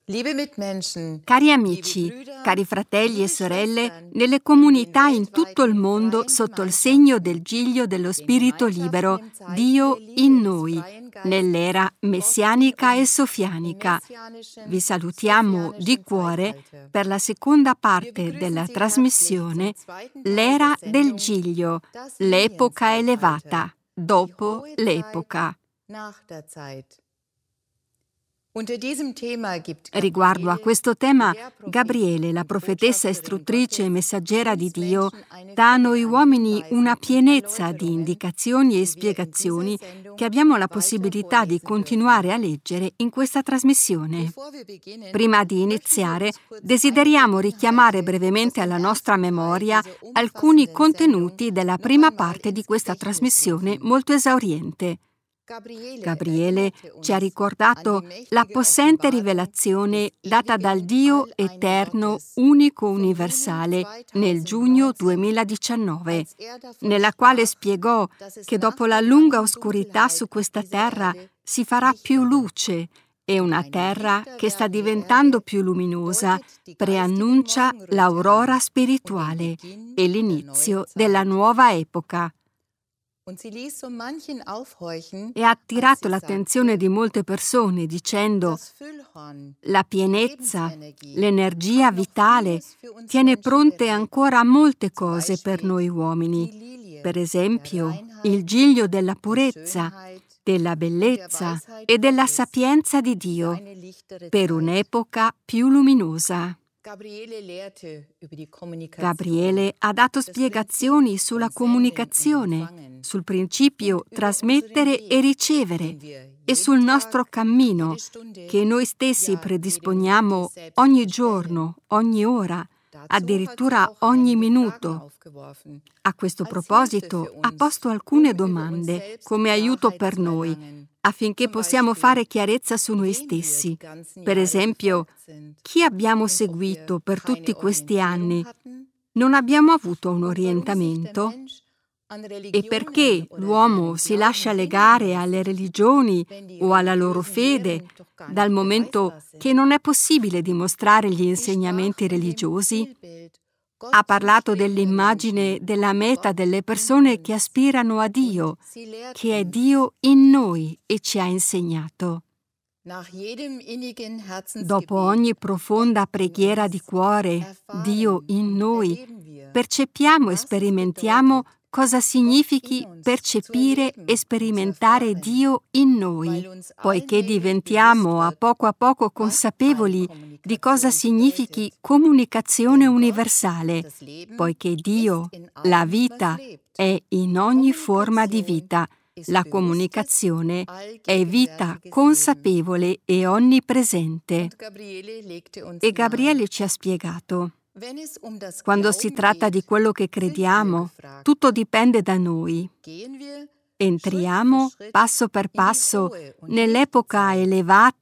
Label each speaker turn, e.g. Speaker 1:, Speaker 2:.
Speaker 1: Cari amici, cari fratelli e sorelle, nelle comunità in tutto il mondo sotto il segno del Giglio dello Spirito libero, Dio in noi, nell'era messianica e sofianica. Vi salutiamo di cuore per la seconda parte della trasmissione L'era del Giglio, l'epoca elevata, dopo l'epoca. Riguardo a questo tema, Gabriele, la profetessa istruttrice e messaggera di Dio, dà a noi uomini una pienezza di indicazioni e spiegazioni che abbiamo la possibilità di continuare a leggere in questa trasmissione. Prima di iniziare, desideriamo richiamare brevemente alla nostra memoria alcuni contenuti della prima parte di questa trasmissione molto esauriente. Gabriele ci ha ricordato la possente rivelazione data dal Dio eterno, unico, universale, nel giugno 2019, nella quale spiegò che dopo la lunga oscurità su questa terra si farà più luce e una terra che sta diventando più luminosa preannuncia l'aurora spirituale e l'inizio della nuova epoca. E ha attirato l'attenzione di molte persone dicendo: la pienezza, l'energia vitale tiene pronte ancora molte cose per noi uomini, per esempio il giglio della purezza, della bellezza e della sapienza di Dio, per un'epoca più luminosa. Gabriele ha dato spiegazioni sulla comunicazione, sul principio trasmettere e ricevere e sul nostro cammino che noi stessi predisponiamo ogni giorno, ogni ora, addirittura ogni minuto. A questo proposito ha posto alcune domande come aiuto per noi, affinché possiamo fare chiarezza su noi stessi. Per esempio, chi abbiamo seguito per tutti questi anni? Non abbiamo avuto un orientamento? E perché l'uomo si lascia legare alle religioni o alla loro fede, dal momento che non è possibile dimostrare gli insegnamenti religiosi? Ha parlato dell'immagine della meta delle persone che aspirano a Dio, che è Dio in noi e ci ha insegnato. Dopo ogni profonda preghiera di cuore, Dio in noi, percepiamo e sperimentiamo cosa significhi percepire e sperimentare Dio in noi, poiché diventiamo a poco consapevoli di cosa significhi comunicazione universale, poiché Dio, la vita, è in ogni forma di vita. La comunicazione è vita consapevole e onnipresente. E Gabriele ci ha spiegato: quando si tratta di quello che crediamo, tutto dipende da noi. Entriamo passo per passo nell'epoca elevata